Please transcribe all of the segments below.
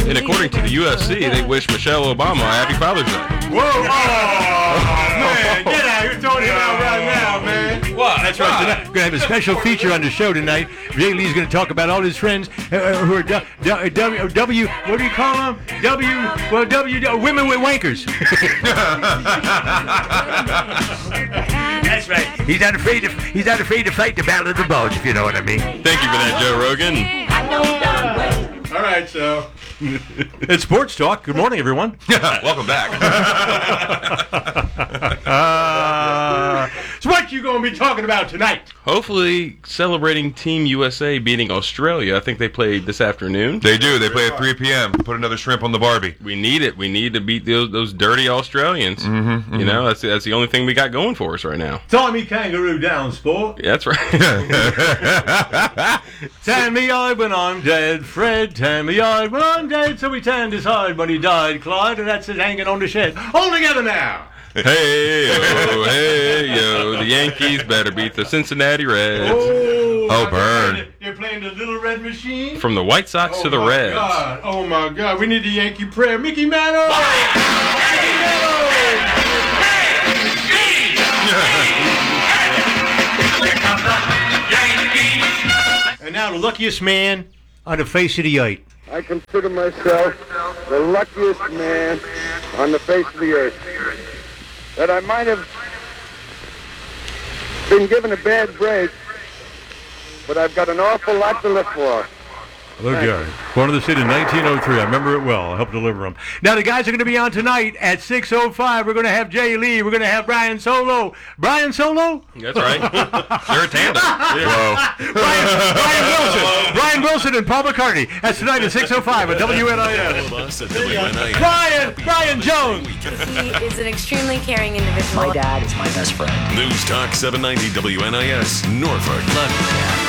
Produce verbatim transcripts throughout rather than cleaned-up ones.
And according to the U F C, they wish Michelle Obama a happy Father's Day. Whoa! Oh, man, get out! You're throwing him out right now, man. What? That's right. Tonight, we're going to have a special feature on the show tonight. Jay Lee's going to talk about all his friends uh, who are du- du- w, w, what do you call them? W, well, W, w women with wankers. That's right. He's not afraid to, he's not afraid to fight the battle of the bulge, if you know what I mean. Thank you for that, Joe Rogan. All right, so. It's Sports Talk. Good morning, everyone. Welcome back. uh, so what you going to be talking about tonight? Hopefully celebrating Team U S A beating Australia. I think they played this afternoon. They do. They play at three p.m. Put another shrimp on the Barbie. We need it. We need to beat those those dirty Australians. Mm-hmm, mm-hmm. You know, that's that's the only thing we got going for us right now. Tie me kangaroo down, sport. Yeah, that's right. Tan me hide when I'm dead, Fred. Tan me hide when I'm dead. So we tanned his hide when he died, Clyde, and that's it hanging on the shed. All together now. Hey yo, hey yo, the Yankees better beat the Cincinnati Reds. Oh, Oh, they're burn. playing the- They're playing the Little Red Machine. From the White Sox Oh to the my Reds. God. Oh my God! We need the Yankee prayer, Mickey Mantle. Mickey Mantle. And now the luckiest man on the face of the earth. I consider myself the luckiest man on the face of the earth. That I might have been given a bad break, but I've got an awful lot to live for. Hello, Gary. Born in the city in nineteen oh three. I remember it well. I helped deliver them. Now, the guys are going to be on tonight at six oh five. We're going to have Jay Lee. We're going to have Brian Solo. Brian Solo? That's right. They're a tandem. Whoa. Brian, Brian Wilson. Brian Wilson and Paul McCartney. That's tonight at six oh five at W N I S. Brian, Brian Jones. He is an extremely caring individual. My dad is my best friend. News Talk seven ninety W N I S, Norfolk. Love you, Dad.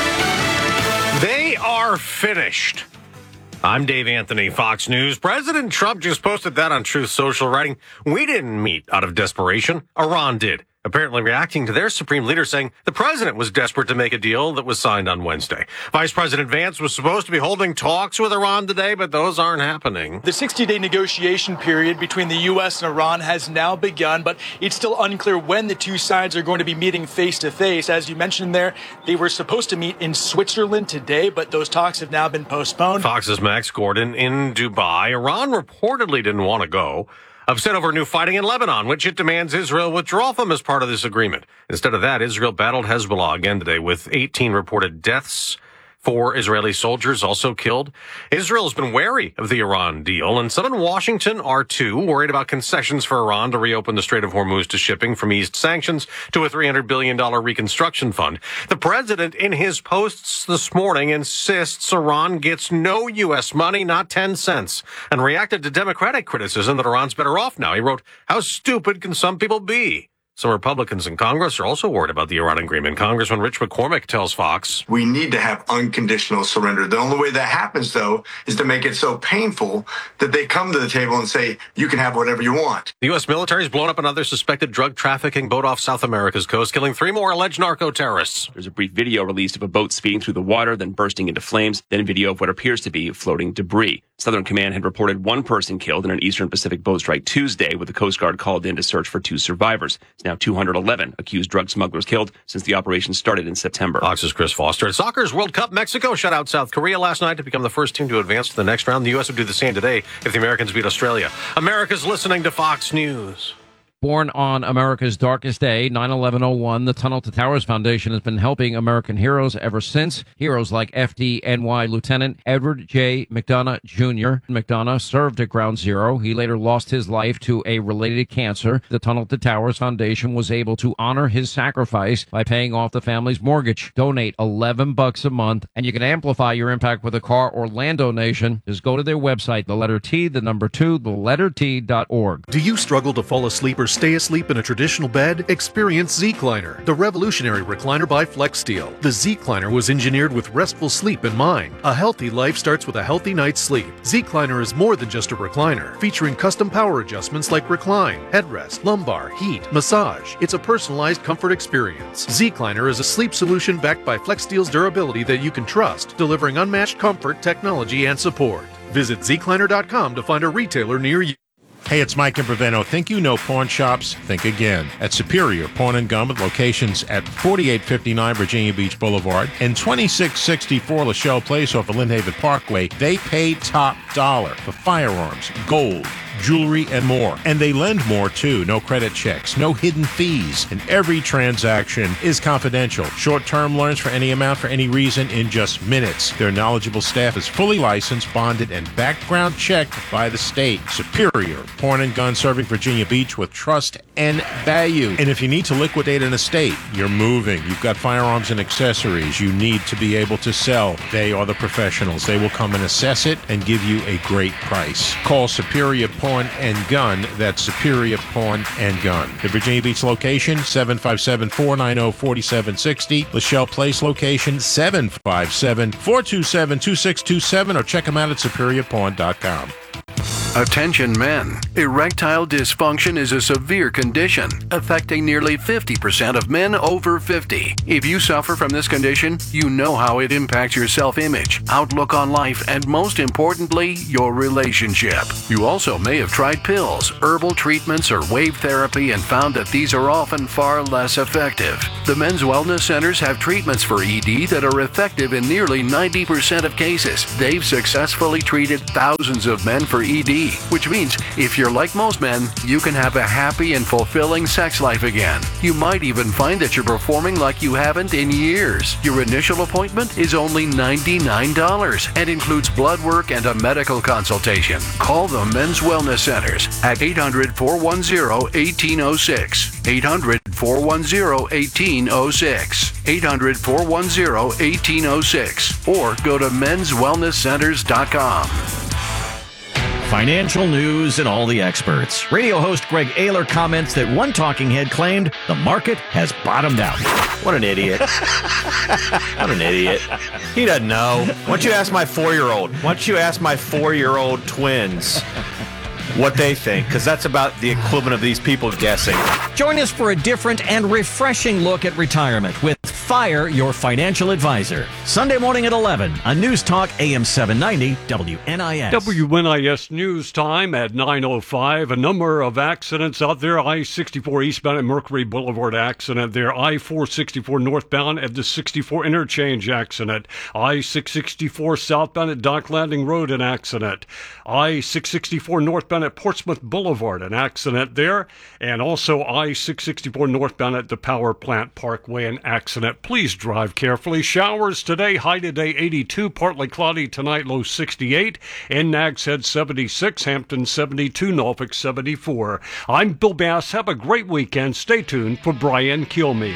They are finished. I'm Dave Anthony, Fox News. President Trump just posted that on Truth Social, writing, "We didn't meet out of desperation. Iran did." Apparently reacting to their supreme leader saying the president was desperate to make a deal that was signed on Wednesday. Vice President Vance was supposed to be holding talks with Iran today, but those aren't happening. The sixty-day negotiation period between the U S and Iran has now begun, but it's still unclear when the two sides are going to be meeting face-to-face. As you mentioned there, they were supposed to meet in Switzerland today, but those talks have now been postponed. Fox's Max Gordon in Dubai. Iran reportedly didn't want to go. Upset over new fighting in Lebanon, which it demands Israel withdraw from as part of this agreement. Instead of that, Israel battled Hezbollah again today with eighteen reported deaths. Four Israeli soldiers also killed. Israel has been wary of the Iran deal, and some in Washington are too, worried about concessions for Iran to reopen the Strait of Hormuz to shipping from eased sanctions to a three hundred billion dollars reconstruction fund. The president, in his posts this morning, insists Iran gets no U S money, not ten cents, and reacted to Democratic criticism that Iran's better off now. He wrote, "How stupid can some people be?" Some Republicans in Congress are also worried about the Iran agreement. Congressman Rich McCormick tells Fox, "We need to have unconditional surrender. The only way that happens, though, is to make it so painful that they come to the table and say, you can have whatever you want." The U S military has blown up another suspected drug trafficking boat off South America's coast, killing three more alleged narco-terrorists. There's a brief video released of a boat speeding through the water, then bursting into flames, then video of what appears to be floating debris. Southern Command had reported one person killed in an Eastern Pacific boat strike Tuesday, with the Coast Guard called in to search for two survivors. It's now two hundred eleven accused drug smugglers killed since the operation started in September. Fox's Chris Foster. At Soccer's World Cup, Mexico shut out South Korea last night to become the first team to advance to the next round. The U S would do the same today if the Americans beat Australia. America's listening to Fox News. Born on America's darkest day, nine eleven oh one, the Tunnel to Towers Foundation has been helping American heroes ever since. Heroes like F D N Y Lieutenant Edward J. McDonough Junior McDonough served at Ground Zero. He later lost his life to a related cancer. The Tunnel to Towers Foundation was able to honor his sacrifice by paying off the family's mortgage. Donate eleven bucks a month, and you can amplify your impact with a car or land donation. Just go to their website, the letter T, the number two, the letter T dot org. Do you struggle to fall asleep or stay asleep in a traditional bed? Experience Zecliner, the revolutionary recliner by FlexSteel. The Zecliner was engineered with restful sleep in mind. A healthy life starts with a healthy night's sleep. Zecliner is more than just a recliner, featuring custom power adjustments like recline, headrest, lumbar, heat, massage. It's a personalized comfort experience. Zecliner is a sleep solution backed by FlexSteel's durability that you can trust, delivering unmatched comfort, technology, and support. Visit z kleiner dot com to find a retailer near you. Hey, it's Mike Imbreveno. Think you know pawn shops? Think again. At Superior Pawn and Gun with locations at forty-eight fifty-nine Virginia Beach Boulevard and twenty-six sixty-four Lachelle Place off of Lynnhaven Parkway, they pay top dollar for firearms, gold, jewelry, and more. And they lend more, too. No credit checks, no hidden fees, and every transaction is confidential. Short-term loans for any amount for any reason in just minutes. Their knowledgeable staff is fully licensed, bonded, and background checked by the state. Superior Pawn and Gun, serving Virginia Beach with trust and value. And if you need to liquidate an estate, you're moving, you've got firearms and accessories you need to be able to sell, they are the professionals. They will come and assess it and give you a great price. Call Superior Pawn and Gun. That's Superior Pawn and Gun. The Virginia Beach location, seven five seven, four nine zero, four seven six zero. Lachelle Place location, seven five seven, four two seven, two six two seven, or check them out at superior pawn dot com. Attention men. Erectile dysfunction is a severe condition affecting nearly fifty percent of men over fifty. If you suffer from this condition, you know how it impacts your self-image, outlook on life, and most importantly, your relationship. You also may have tried pills, herbal treatments, or wave therapy and found that these are often far less effective. The Men's Wellness Centers have treatments for E D that are effective in nearly ninety percent of cases. They've successfully treated thousands of men for E D, which means if you're like most men, you can have a happy and fulfilling sex life again. You might even find that you're performing like you haven't in years. Your initial appointment is only ninety-nine dollars and includes blood work and a medical consultation. Call the Men's Wellness Centers at eight hundred, four one zero, one eight zero six. eight hundred, four one zero, one eight zero six. eight hundred, four one zero, one eight zero six. Or go to mens wellness centers dot com. Financial news and all the experts. Radio host Greg Ayler comments that one talking head claimed the market has bottomed out. What an idiot. What an idiot. He doesn't know. Why don't you ask my four-year-old? Why don't you ask my four-year-old twins what they think? Because that's about the equivalent of these people guessing. Join us for a different and refreshing look at retirement with Fire Your Financial Advisor. Sunday morning at eleven on News Talk A M seven ninety W N I S. W N I S News Time at nine oh five. A number of accidents out there. I sixty-four eastbound at Mercury Boulevard accident there. I four sixty-four northbound at the sixty-four interchange accident. I six sixty-four southbound at Dock Landing Road an accident. I six sixty-four northbound at Portsmouth Boulevard an accident there. And also I six sixty-four northbound at the Power Plant Parkway an accident. Please drive carefully. Showers today, high today eighty-two, partly cloudy tonight, low sixty-eight, and Nags Head seventy-six, Hampton seventy-two, Norfolk seventy-four. I'm Bill Bass. Have a great weekend. Stay tuned for Brian Kilmeade.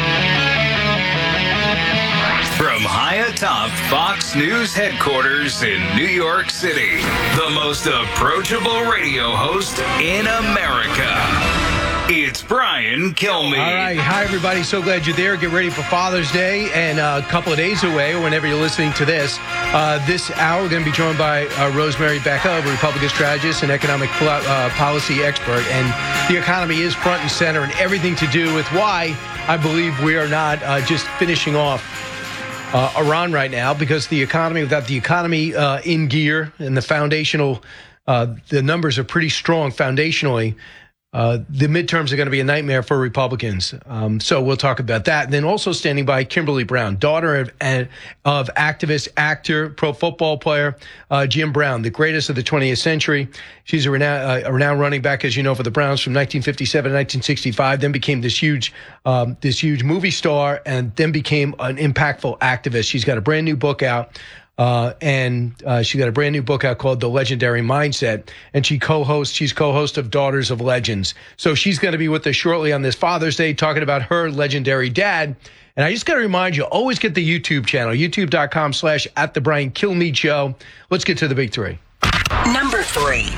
From high atop Fox News headquarters in New York City, the most approachable radio host in America. It's Brian Kilmeade. All right. Hi, everybody. So glad you're there. Get ready for Father's Day. And uh, a couple of days away, whenever you're listening to this, uh, this hour, we're going to be joined by uh, Rosemary Becca, a Republican strategist and economic pol- uh, policy expert. And the economy is front and center and everything to do with why I believe we are not uh, just finishing off uh, Iran right now, because the economy, without the economy uh, in gear and the foundational, uh, the numbers are pretty strong foundationally. Uh, the midterms are going to be a nightmare for Republicans. Um, so we'll talk about that. And then also standing by, Kimberly Brown, daughter of, of activist, actor, pro football player, uh, Jim Brown, the greatest of the twentieth century. She's a renowned, uh, a renowned running back, as you know, for the Browns from nineteen fifty-seven to nineteen sixty-five, then became this huge, um, this huge movie star, and then became an impactful activist. She's got a brand new book out. Uh, and uh, she got a brand new book out called The Legendary Mindset, and she co-hosts, she's co-host of Daughters of Legends. So she's going to be with us shortly on this Father's Day, talking about her legendary dad. And I just got to remind you, always get the YouTube channel, youtube.com slash at the Brian Kilmeade Show. Let's get to the big three. Number three.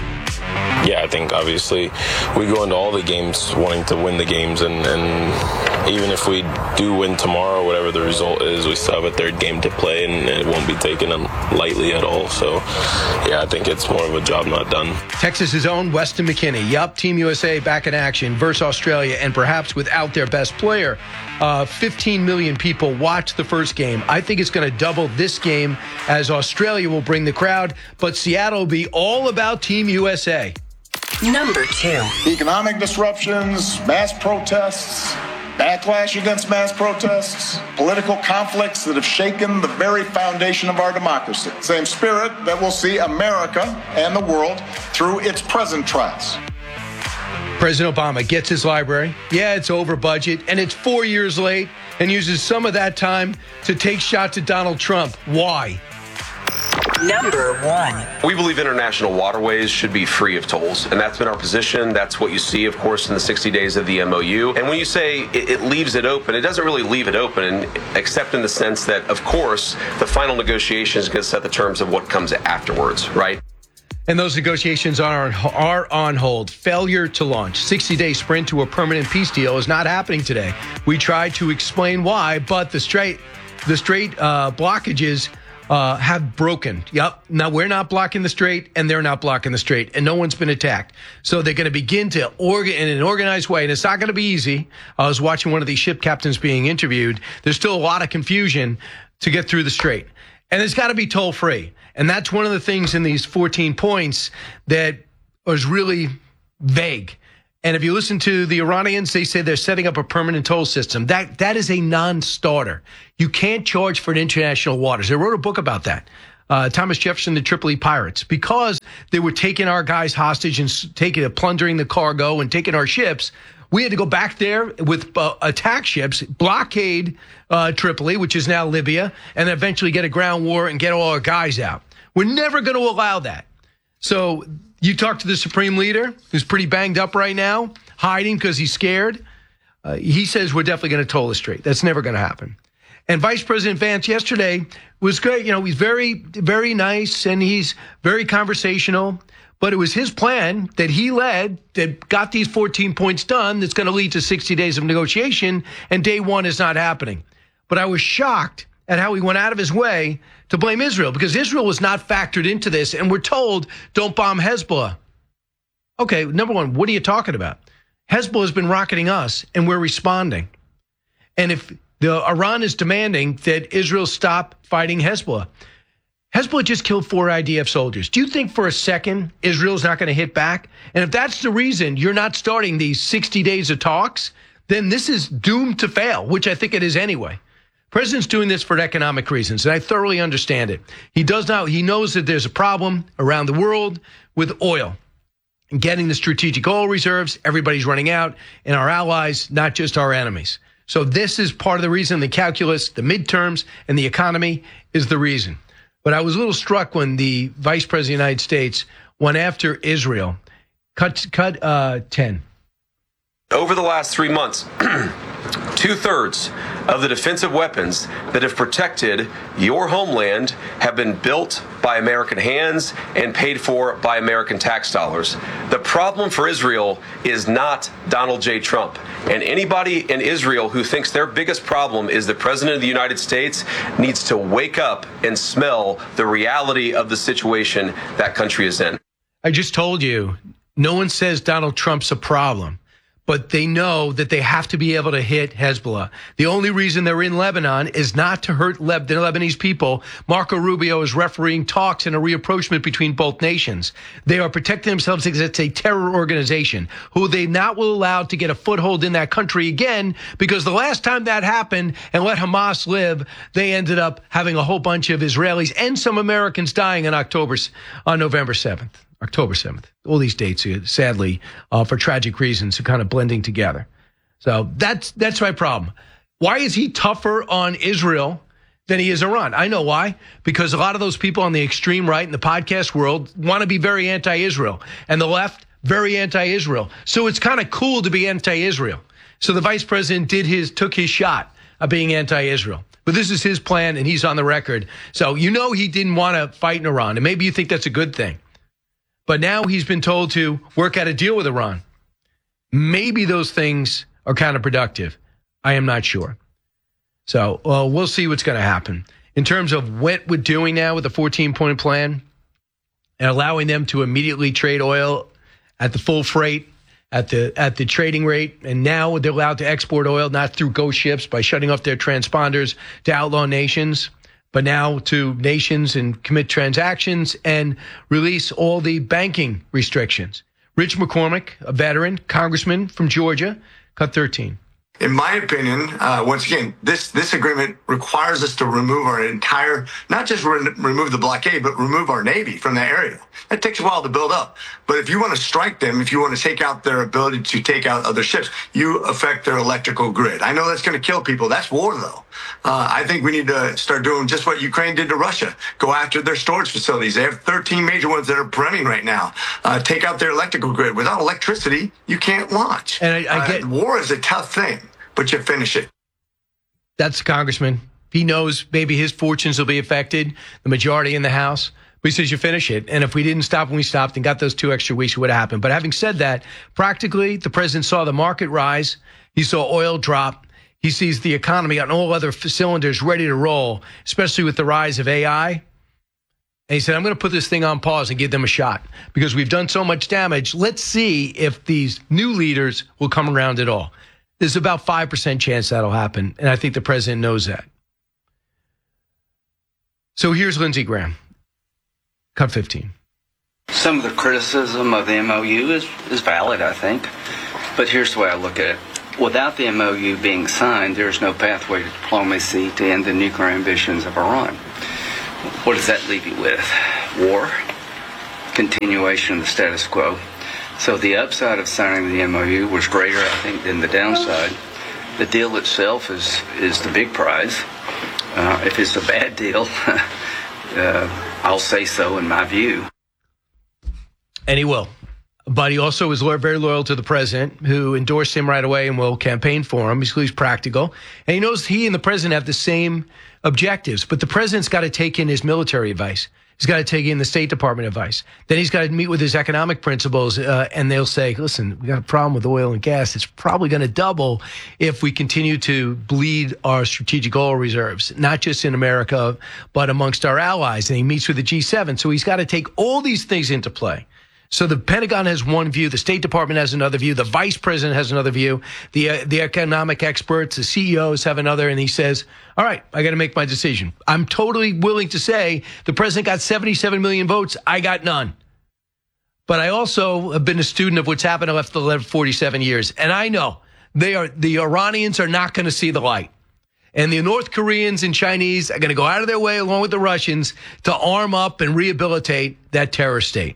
yeah, I think obviously we go into all the games wanting to win the games, and, and even if we do win tomorrow, whatever the result is, we still have a third game to play, and it won't be taken lightly at all. So, yeah, I think it's more of a job not done. Texas's own Weston McKennie. Yup, Team U S A back in action versus Australia, and perhaps without their best player. Uh, fifteen million people watched the first game. I think it's going to double this game as Australia will bring the crowd, but Seattle will be all about Team U S A. Number two. Economic disruptions, mass protests, backlash against mass protests, political conflicts that have shaken the very foundation of our democracy. Same spirit that will see America and the world through its present trials. President Obama gets his library. Yeah, it's over budget, and it's four years late, and uses some of that time to take shots at Donald Trump. Why? Number one. We believe international waterways should be free of tolls, and that's been our position. That's what you see, of course, in the sixty days of the M O U. And when you say it, it leaves it open, it doesn't really leave it open, except in the sense that, of course, the final negotiation is going to set the terms of what comes afterwards, right? And those negotiations are, are on hold. Failure to launch. sixty-day sprint to a permanent peace deal is not happening today. We tried to explain why, but the straight, the straight uh, blockages uh, have broken. Yep. Now, we're not blocking the strait, and they're not blocking the strait, and no one's been attacked. So they're going to begin to organ in an organized way, and it's not going to be easy. I was watching one of these ship captains being interviewed. There's still a lot of confusion to get through the strait, and it's got to be toll-free. And that's one of the things in these fourteen points that was really vague. And if you listen to the Iranians, they say they're setting up a permanent toll system. That that is a non-starter. You can't charge for international waters. They wrote a book about that. Uh, Thomas Jefferson, the Tripoli Pirates, because they were taking our guys hostage and taking, plundering the cargo and taking our ships. We had to go back there with uh, attack ships, blockade uh, Tripoli, which is now Libya, and eventually get a ground war and get all our guys out. We're never going to allow that. So you talk to the Supreme Leader, who's pretty banged up right now, hiding because he's scared. Uh, he says we're definitely going to toll the strait. That's never going to happen. And Vice President Vance yesterday was great. You know, he's very, very nice, and he's very conversational. But it was his plan that he led that got these fourteen points done that's going to lead to sixty days of negotiation, and day one is not happening. But I was shocked at how he went out of his way to blame Israel, because Israel was not factored into this, and we're told don't bomb Hezbollah. Okay, number one, what are you talking about? Hezbollah has been rocketing us, and we're responding. And if the Iran is demanding that Israel stop fighting Hezbollah, Hezbollah just killed four I D F soldiers. Do you think for a second Israel's not going to hit back? And if that's the reason you're not starting these sixty days of talks, then this is doomed to fail, which I think it is anyway. President's doing this for economic reasons, and I thoroughly understand it. He does not. He knows that there's a problem around the world with oil and getting the strategic oil reserves. Everybody's running out, and our allies, not just our enemies. So this is part of the reason. The calculus, the midterms, and the economy is the reason. But I was a little struck when the Vice President of the United States went after Israel. Cut, cut uh, ten. Over the last three months, two-thirds of the defensive weapons that have protected your homeland have been built by American hands and paid for by American tax dollars. The problem for Israel is not Donald J. Trump. And anybody in Israel who thinks their biggest problem is the President of the United States needs to wake up and smell the reality of the situation that country is in. I just told you, no one says Donald Trump's a problem, but they know that they have to be able to hit Hezbollah. The only reason they're in Lebanon is not to hurt Leb- the Lebanese people. Marco Rubio is refereeing talks and a reapproachment between both nations. They are protecting themselves because it's a terror organization who they not will allow to get a foothold in that country again, because the last time that happened and let Hamas live, they ended up having a whole bunch of Israelis and some Americans dying on October, on November seventh. October seventh. All these dates, sadly, uh, for tragic reasons, are kind of blending together. So that's that's my problem. Why is he tougher on Israel than he is Iran? I know why. Because a lot of those people on the extreme right in the podcast world want to be very anti-Israel, and the left, very anti-Israel. So it's kind of cool to be anti-Israel. So the vice president did his took his shot of being anti-Israel. But this is his plan, and he's on the record. So you know he didn't want to fight in Iran, and maybe you think that's a good thing. But now he's been told to work out a deal with Iran. Maybe those things are counterproductive. I am not sure. So well, we'll see what's going to happen. In terms of what we're doing now with the fourteen-point plan and allowing them to immediately trade oil at the full freight, at the at the trading rate, and now they're allowed to export oil, not through ghost ships, by shutting off their transponders to outlaw nations, but now to nations and commit transactions and release all the banking restrictions. Rich McCormick, a veteran, congressman from Georgia, cut thirteen. In my opinion, uh, once again, this this agreement requires us to remove our entire, not just re- remove the blockade, but remove our Navy from that area. That takes a while to build up. But if you want to strike them, if you want to take out their ability to take out other ships, you affect their electrical grid. I know that's going to kill people. That's war, though. Uh, I think we need to start doing just what Ukraine did to Russia. Go after their storage facilities. They have thirteen major ones that are brimming right now. Uh, take out their electrical grid. Without electricity, you can't launch. And I, I get uh, war is a tough thing, but you finish it. That's the congressman. He knows maybe his fortunes will be affected, the majority in the House. But he says you finish it. And if we didn't stop when we stopped and got those two extra weeks, it would have happened. But having said that, practically, the president saw the market rise. He saw oil drop. He sees the economy on all other cylinders ready to roll, especially with the rise of A I. And he said, I'm going to put this thing on pause and give them a shot because we've done so much damage. Let's see if these new leaders will come around at all. There's about five percent chance that'll happen, and I think the president knows that. So here's Lindsey Graham. Cut fifteen. Some of the criticism of the M O U is, is valid, I think. But here's the way I look at it. Without the M O U being signed, there's no pathway to diplomacy to end the nuclear ambitions of Iran. What does that leave you with? War, continuation of the status quo. So the upside of signing the M O U was greater, I think, than the downside. The deal itself is, is the big prize. Uh, if it's a bad deal, uh, I'll say so in my view. And he will. But he also is very loyal to the president, who endorsed him right away and will campaign for him. He's practical. And he knows he and the president have the same objectives. But the president's got to take in his military advice. He's got to take in the State Department advice. Then he's got to meet with his economic principals, uh, and they'll say, listen, we got a problem with oil and gas. It's probably going to double if we continue to bleed our strategic oil reserves, not just in America, but amongst our allies. And he meets with the G seven. So he's got to take all these things into play. So the Pentagon has one view, the State Department has another view, the Vice President has another view, the uh, the economic experts, the C E Os have another, and he says, all right, I got to make my decision. I'm totally willing to say the President got seventy-seven million votes, I got none. But I also have been a student of what's happened after the last forty-seven years, and I know they are the Iranians are not going to see the light. And the North Koreans and Chinese are going to go out of their way, along with the Russians, to arm up and rehabilitate that terror state.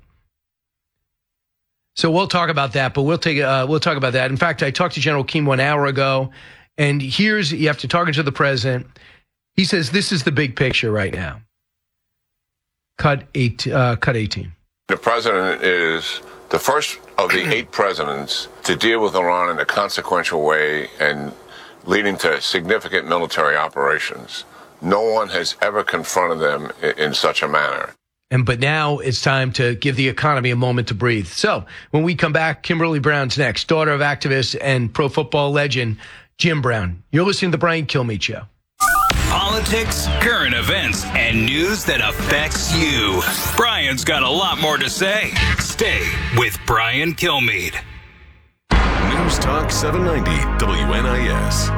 So we'll talk about that, but we'll take uh, we'll talk about that. In fact, I talked to General Keane one hour ago, and here's you have to talk to the president. He says this is the big picture right now. Cut eight, uh, cut eighteen. The president is the first of the eight presidents to deal with Iran in a consequential way and leading to significant military operations. No one has ever confronted them in such a manner. And but now it's time to give the economy a moment to breathe. So when we come back, Kimberly Brown's next, daughter of activist and pro football legend Jim Brown. You're listening to the Brian Kilmeade Show. Politics, current events, and news that affects you. Brian's got a lot more to say. Stay with Brian Kilmeade. News Talk seven ninety W N I S.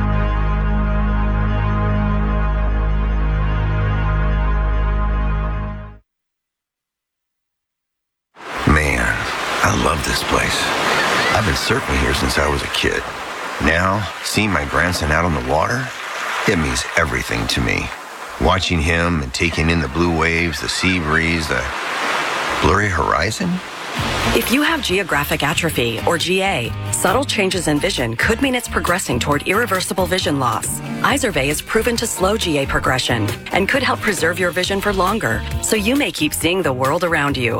Man, I love this place. I've been surfing here since I was a kid. Now, seeing my grandson out on the water, it means everything to me. Watching him and taking in the blue waves, the sea breeze, the blurry horizon. If you have geographic atrophy, or G A, subtle changes in vision could mean it's progressing toward irreversible vision loss. Izervay is proven to slow G A progression and could help preserve your vision for longer, so you may keep seeing the world around you.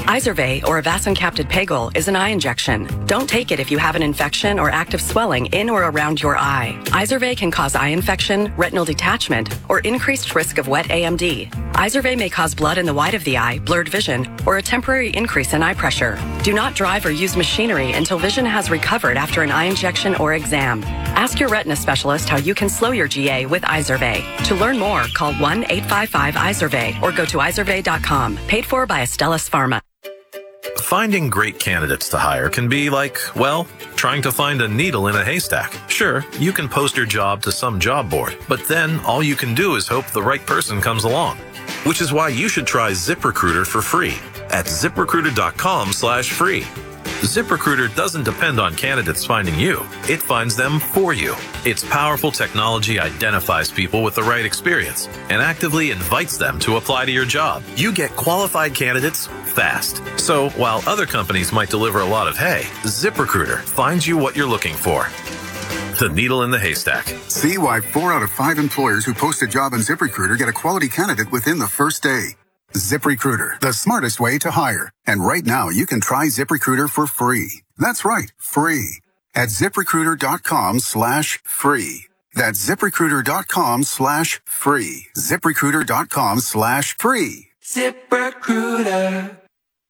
Izervay, or Avastin-capted Pagel, is an eye injection. Don't take it if you have an infection or active swelling in or around your eye. Izervay can cause eye infection, retinal detachment, or increased risk of wet A M D. Izervay may cause blood in the white of the eye, blurred vision, or a temporary increase in eye pressure. Do not drive or use machinery until vision has recovered after an eye injection or exam. Ask your retina specialist how you can slow your G A with Izervay. To learn more, call one eight five five Izervay or go to izervay dot com. Paid for by Astellas Pharma. Finding great candidates to hire can be like, well, trying to find a needle in a haystack. Sure, you can post your job to some job board, but then all you can do is hope the right person comes along. Which is why you should try ZipRecruiter for free at zip recruiter dot com slash free. ZipRecruiter doesn't depend on candidates finding you. It finds them for you. Its powerful technology identifies people with the right experience and actively invites them to apply to your job. You get qualified candidates fast. So while other companies might deliver a lot of hay, ZipRecruiter finds you what you're looking for. The needle in the haystack. See why four out of five employers who post a job on ZipRecruiter get a quality candidate within the first day. ZipRecruiter, the smartest way to hire. And right now, you can try ZipRecruiter for free. That's right, free. At zip recruiter dot com slash free. That's zip recruiter dot com slash free. zip recruiter dot com slash free. ZipRecruiter.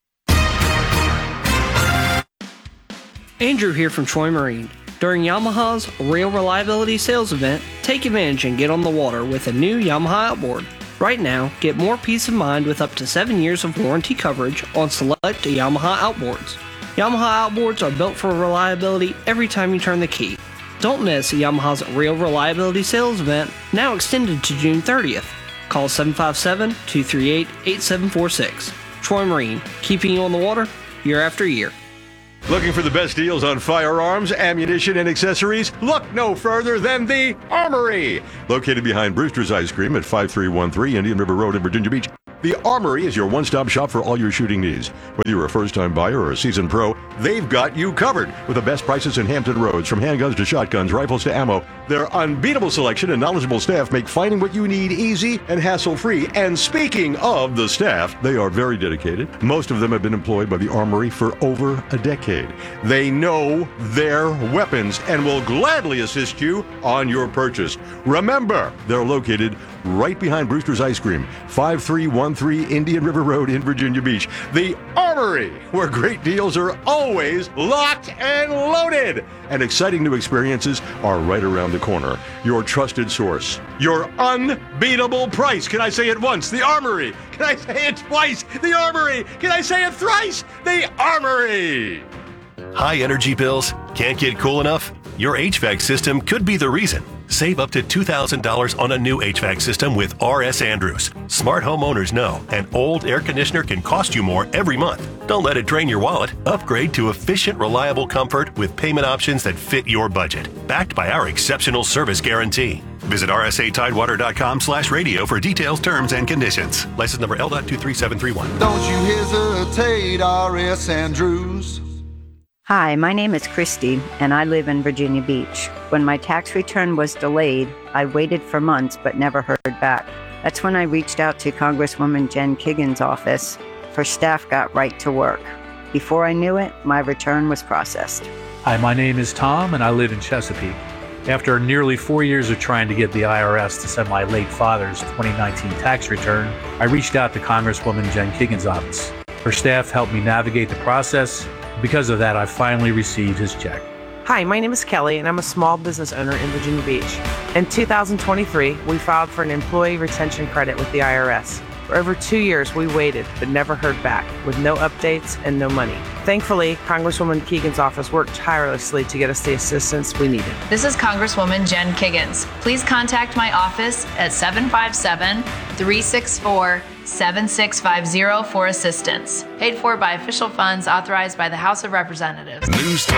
Andrew here from Troy Marine. During Yamaha's Real Reliability Sales Event, take advantage and get on the water with a new Yamaha outboard. Right now, get more peace of mind with up to seven years of warranty coverage on select Yamaha outboards. Yamaha outboards are built for reliability every time you turn the key. Don't miss Yamaha's Real Reliability Sales Event, now extended to June thirtieth. Call seven five seven, two three eight, eight seven four six. Troy Marine, keeping you on the water year after year. Looking for the best deals on firearms, ammunition, and accessories? Look no further than the Armory! Located behind Brewster's Ice Cream at five three one three Indian River Road in Virginia Beach. The Armory is your one-stop shop for all your shooting needs. Whether you're a first-time buyer or a seasoned pro, they've got you covered with the best prices in Hampton Roads. From handguns to shotguns, rifles to ammo, their unbeatable selection and knowledgeable staff make finding what you need easy and hassle-free. And speaking of the staff, they are very dedicated. Most of them have been employed by the Armory for over a decade. They know their weapons and will gladly assist you on your purchase. Remember, they're located right behind Brewster's Ice Cream, five three one three Indian River Road in Virginia Beach. The Armory, where great deals are always locked and loaded. And exciting new experiences are right around the corner. Your trusted source. Your unbeatable price. Can I say it once? The Armory. Can I say it twice? The Armory. Can I say it thrice? The Armory. High energy bills? Can't get cool enough? Your H V A C system could be the reason. Save up to two thousand dollars on a new H V A C system with R S Andrews. Smart homeowners know an old air conditioner can cost you more every month. Don't let it drain your wallet. Upgrade to efficient, reliable comfort with payment options that fit your budget. Backed by our exceptional service guarantee. Visit R S A Tidewater dot com slash radio for details, terms, and conditions. License number L two three seven three one. Don't you hesitate, R S Andrews. Hi, my name is Christy, and I live in Virginia Beach. When my tax return was delayed, I waited for months but never heard back. That's when I reached out to Congresswoman Jen Kiggins' office. Her staff got right to work. Before I knew it, my return was processed. Hi, my name is Tom, and I live in Chesapeake. After nearly four years of trying to get the I R S to send my late father's twenty nineteen tax return, I reached out to Congresswoman Jen Kiggins' office. Her staff helped me navigate the process. Because of that, I finally received his check. Hi, my name is Kelly, and I'm a small business owner in Virginia Beach. In two thousand twenty-three, we filed for an employee retention credit with the I R S. For over two years, we waited, but never heard back, with no updates and no money. Thankfully, Congresswoman Kiggins' office worked tirelessly to get us the assistance we needed. This is Congresswoman Jen Kiggins. Please contact my office at seven five seven, three six four, seven six five zero for assistance. Paid for by official funds authorized by the House of Representatives. News